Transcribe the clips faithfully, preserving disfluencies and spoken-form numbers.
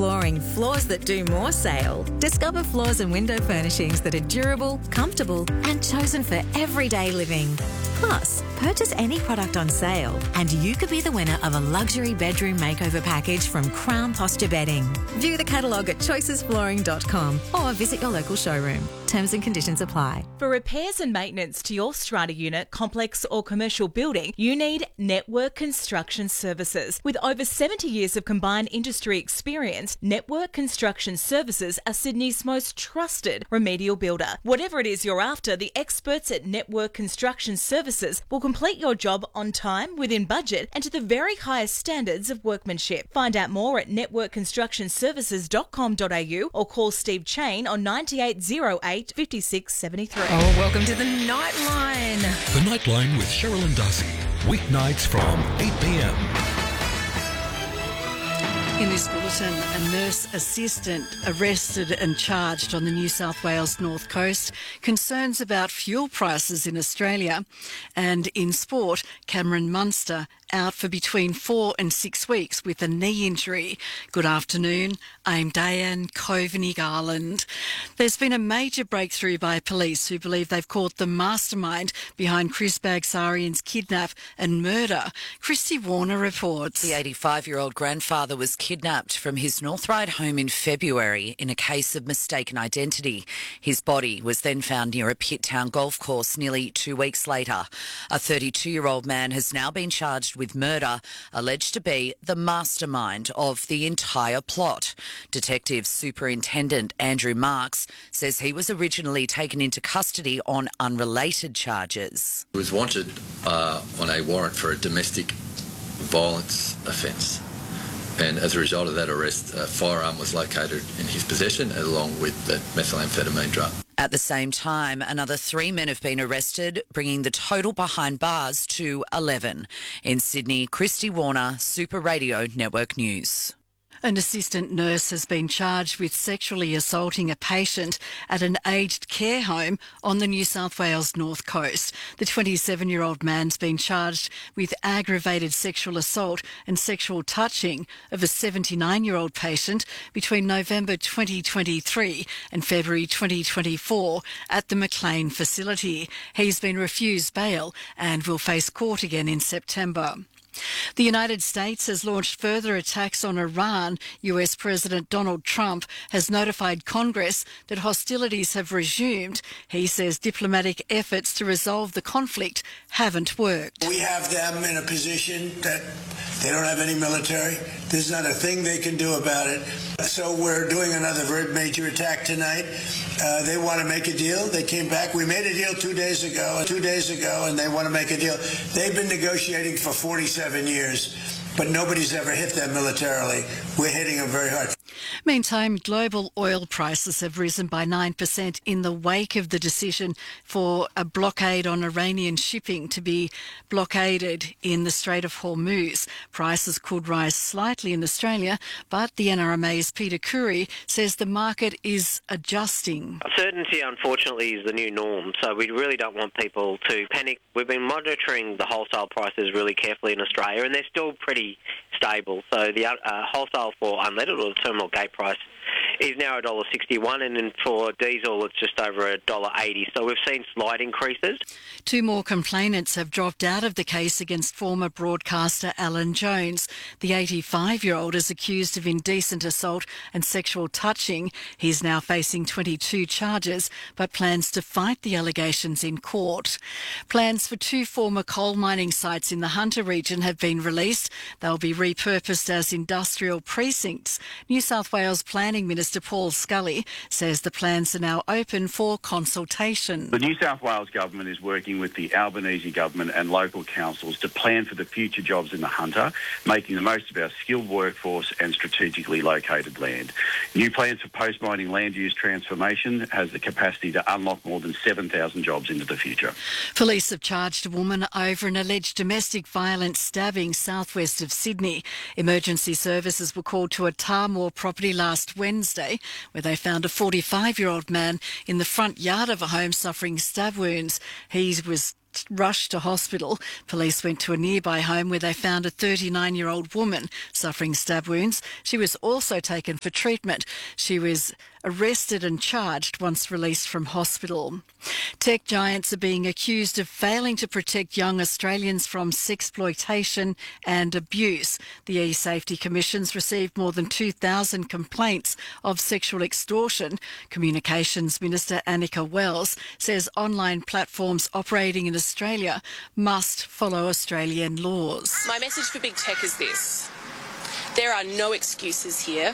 Flooring, floors that do more sale. Discover floors and window furnishings that are durable, comfortable and chosen for everyday living. Plus, purchase any product on sale and you could be the winner of a luxury bedroom makeover package from Crown Posture Bedding. View the catalogue at choices flooring dot com or visit your local showroom. Terms and conditions apply. For repairs and maintenance to your strata unit, complex or commercial building, you need Network Construction Services. With over seventy years of combined industry experience, Network Construction Services are Sydney's most trusted remedial builder. Whatever it is you're after, the experts at Network Construction Services will complete your job on time, within budget and to the very highest standards of workmanship. Find out more at network construction services dot com dot a u or call Steve Chain on nine eight zero eight, five six seven three. Oh, welcome to the Nightline. The Nightline with Cheryl and Darcy. Weeknights from eight p.m. In this bulletin, a nurse assistant arrested and charged on the New South Wales North Coast. Concerns about fuel prices in Australia. And in sport, Cameron Munster out for between four and six weeks with a knee injury. Good afternoon. I'm Diane Coveney-Garland. There's been a major breakthrough by police who believe they've caught the mastermind behind Chris Bagsarian's kidnap and murder. Christy Warner reports. The eighty-five-year-old grandfather was kidnapped from his North Ryde home in February in a case of mistaken identity. His body was then found near a Pitt Town golf course nearly two weeks later. A thirty-two-year-old man has now been charged with murder, alleged to be the mastermind of the entire plot. Detective Superintendent Andrew Marks says he was originally taken into custody on unrelated charges. He was wanted uh, on a warrant for a domestic violence offence. And as a result of that arrest, a firearm was located in his possession along with the methamphetamine drug. At the same time, another three men have been arrested, bringing the total behind bars to eleven. In Sydney, Christy Warner, Super Radio Network News. An assistant nurse has been charged with sexually assaulting a patient at an aged care home on the New South Wales North Coast. The twenty-seven-year-old man's been charged with aggravated sexual assault and sexual touching of a seventy-nine-year-old patient between November twenty twenty-three and February twenty twenty-four at the Maclean facility. He's been refused bail and will face court again in September. The United States has launched further attacks on Iran. U S President Donald Trump has notified Congress that hostilities have resumed. He says diplomatic efforts to resolve the conflict haven't worked. We have them in a position that they don't have any military. There's not a thing they can do about it. So we're doing another very major attack tonight. Uh, they want to make a deal. They came back. We made a deal two days ago, two days ago, and they want to make a deal. They've been negotiating for forty-seven years, but nobody's ever hit them militarily. We're hitting them very hard. Meantime, global oil prices have risen by nine percent in the wake of the decision for a blockade on Iranian shipping to be blockaded in the Strait of Hormuz. Prices could rise slightly in Australia, but the N R M A's Peter Curry says the market is adjusting. Certainty, unfortunately, is the new norm, so we really don't want people to panic. We've been monitoring the wholesale prices really carefully in Australia, and they're still pretty stable. So the uh, wholesale for unleaded, or the terminal gate price, is now one dollar sixty-one, and then for diesel it's just over one dollar eighty. So we've seen slight increases. Two more complainants have dropped out of the case against former broadcaster Alan Jones. The eighty-five-year-old is accused of indecent assault and sexual touching. He's now facing twenty-two charges, but plans to fight the allegations in court. Plans for two former coal mining sites in the Hunter region have been released. They'll be repurposed as industrial precincts. New South Wales Planning Minister Paul Scully says the plans are now open for consultation. The New South Wales Government is working with the Albanese Government and local councils to plan for the future jobs in the Hunter, making the most of our skilled workforce and strategically located land. New plans for post-mining land use transformation has the capacity to unlock more than seven thousand jobs into the future. Police have charged a woman over an alleged domestic violence stabbing southwest of Sydney. Emergency services were called to a Tarmore property last Wednesday, where they found a forty-five-year-old man in the front yard of a home suffering stab wounds. He was rushed to hospital. Police went to a nearby home where they found a thirty-nine-year-old woman suffering stab wounds. She was also taken for treatment. She was arrested and charged once released from hospital. Tech giants are being accused of failing to protect young Australians from sexploitation and abuse. The E-Safety Commission's received more than two thousand complaints of sexual extortion. Communications Minister Annika Wells says online platforms operating in Australia must follow Australian laws. My message for big tech is this. There are no excuses here.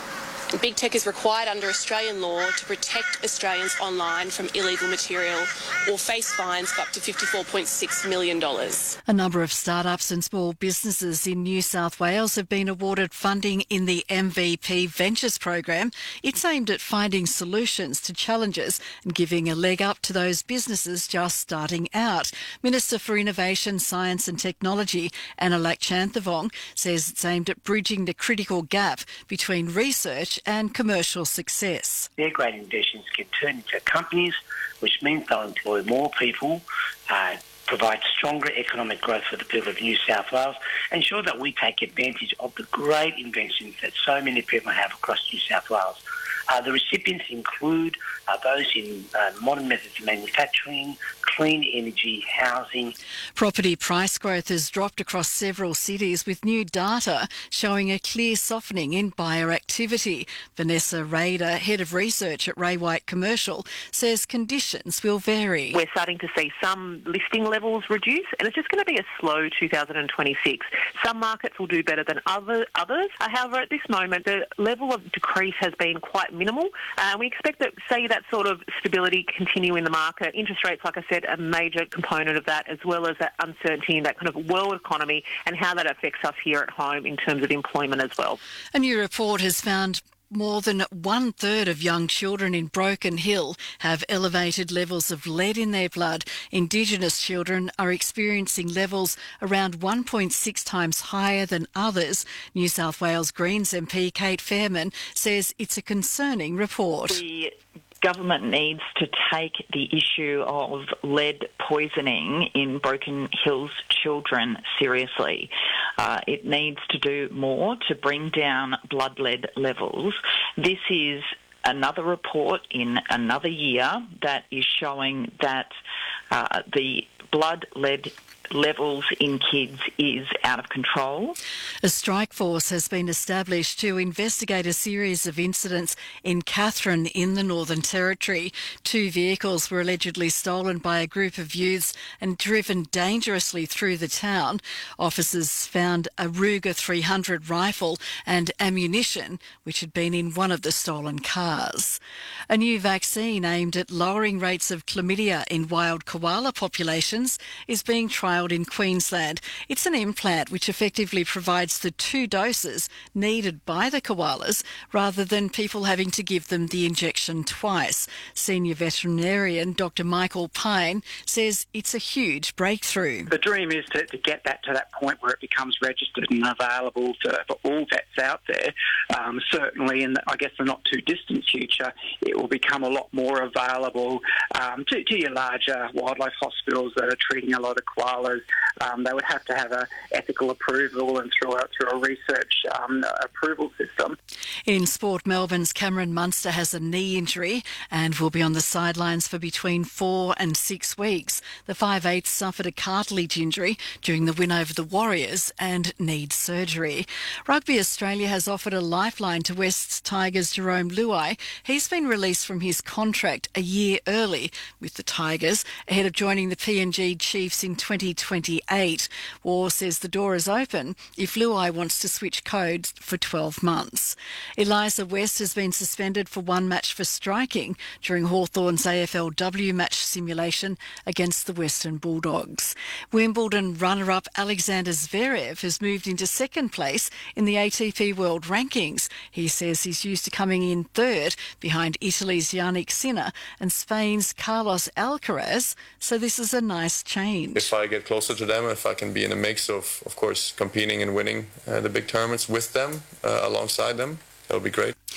Big tech is required under Australian law to protect Australians online from illegal material or face fines of up to fifty-four point six million dollars. A number of startups and small businesses in New South Wales have been awarded funding in the M V P Ventures program. It's aimed at finding solutions to challenges and giving a leg up to those businesses just starting out. Minister for Innovation, Science and Technology, Anna Lakchanthavong, says it's aimed at bridging the critical gap between research and commercial success. Their great inventions can turn into companies, which means they'll employ more people, uh, provide stronger economic growth for the people of New South Wales, ensure that we take advantage of the great inventions that so many people have across New South Wales. Uh, the recipients include uh, those in uh, modern methods of manufacturing, clean energy, housing. Property price growth has dropped across several cities, with new data showing a clear softening in buyer activity. Vanessa Rader, Head of Research at Ray White Commercial, says conditions will vary. We're starting to see some listing levels reduce, and it's just going to be a slow two thousand twenty-six. Some markets will do better than other, others. However, at this moment, the level of decrease has been quite minimal. Uh, we expect that, say, that sort of stability continue in the market. Interest rates, like I said, a major component of that, as well as that uncertainty in that kind of world economy and how that affects us here at home in terms of employment as well. A new report has found more than one third of young children in Broken Hill have elevated levels of lead in their blood. Indigenous children are experiencing levels around one point six times higher than others. New South Wales Greens M P Kate Fairman says it's a concerning report. The government needs to take the issue of lead poisoning in Broken Hill's children seriously. Uh, it needs to do more to bring down blood lead levels. This is another report in another year that is showing that uh, the blood lead levels in kids is out of control. A strike force has been established to investigate a series of incidents in Katherine in the Northern Territory. Two vehicles were allegedly stolen by a group of youths and driven dangerously through the town. Officers found a Ruger three hundred rifle and ammunition, which had been in one of the stolen cars. A new vaccine aimed at lowering rates of chlamydia in wild koala populations is being trialled in Queensland. It's an implant which effectively provides the two doses needed by the koalas rather than people having to give them the injection twice. Senior veterinarian Doctor Michael Pine says it's a huge breakthrough. The dream is to, to get that to that point where it becomes registered and available to, for all vets out there. Um, certainly in, the, I guess, the not too distant future, it will become a lot more available um, to, to your larger wildlife hospitals that are treating a lot of koalas. Um, they would have to have an ethical approval and through a, through a research um, approval system. In sport, Melbourne's Cameron Munster has a knee injury and will be on the sidelines for between four and six weeks. The five eighths suffered a cartilage injury during the win over the Warriors and needs surgery. Rugby Australia has offered a lifeline to West Tigers' Jerome Luai. He's been released from his contract a year early with the Tigers, ahead of joining the P N G Chiefs in twenty twenty-eight. War says the door is open if Luai wants to switch codes for twelve months. Eliza West has been suspended for one match for striking during Hawthorn's A F L W match simulation against the Western Bulldogs. Wimbledon runner-up Alexander Zverev has moved into second place in the A T P World Rankings. He says he's used to coming in third behind Italy's Yannick Sinner and Spain's Carlos Alcaraz, so this is a nice change. If I get closer to them, if I can be in a mix of, of course, competing and winning uh, the big tournaments with them, uh, alongside them, that'll be great.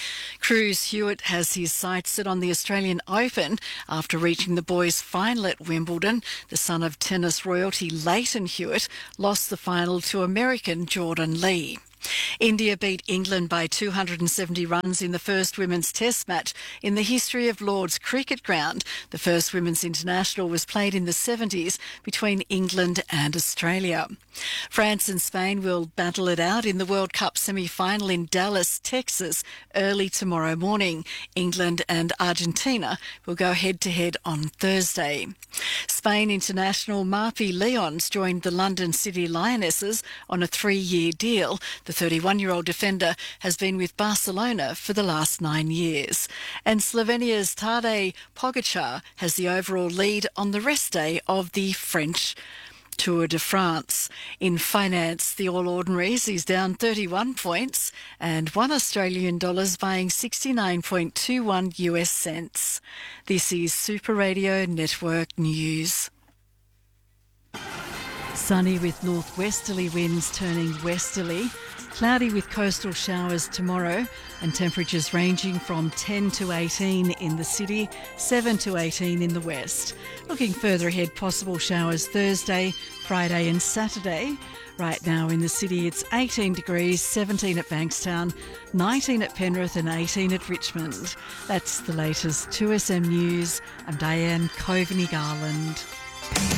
Cruz Hewitt has his sights set on the Australian Open after reaching the boys' final at Wimbledon. The son of tennis royalty Leighton Hewitt lost the final to American Jordan Lee. India beat England by two hundred seventy runs in the first women's test match in the history of Lord's Cricket Ground. The first women's international was played in the seventies between England and Australia. France and Spain will battle it out in the World Cup semi-final in Dallas, Texas, early tomorrow morning. England and Argentina will go head-to-head on Thursday. Spain international Marpy Leons joined the London City Lionesses on a three-year deal. The thirty-one-year-old defender has been with Barcelona for the last nine years. And Slovenia's Tadej Pogačar has the overall lead on the rest day of the French Tour de France. In finance, the All Ordinaries is down thirty-one points and one Australian dollar's buying sixty-nine point two one U S cents. This is Super Radio Network News. Sunny with northwesterly winds turning westerly. Cloudy with coastal showers tomorrow and temperatures ranging from ten to eighteen in the city, seven to eighteen in the west. Looking further ahead, possible showers Thursday, Friday and Saturday. Right now in the city it's eighteen degrees, seventeen at Bankstown, nineteen at Penrith and eighteen at Richmond. That's the latest two S M News. I'm Diane Coveney Garland.